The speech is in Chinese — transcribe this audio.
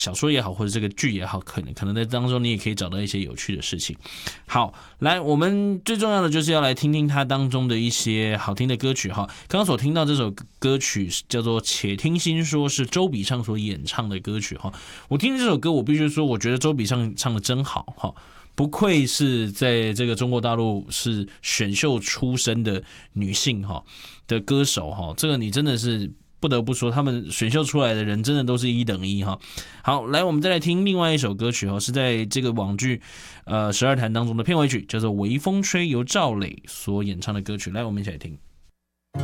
小说也好，或者这个剧也好，可能在当中你也可以找到一些有趣的事情。好，来，我们最重要的就是要来听听它当中的一些好听的歌曲哈。刚刚所听到这首歌曲叫做《且听新说》，是周笔畅所演唱的歌曲哈。我听这首歌，我必须说，我觉得周笔畅唱的真好哈。不愧是在这个中国大陆是选秀出身的女性哈的歌手哈，这个你真的是不得不说，他们选秀出来的人真的都是一等一哈。好，来，我们再来听另外一首歌曲哈，是在这个网剧12潭当中的片尾曲，叫做《微风吹》，由赵磊所演唱的歌曲。来，我们一起来听。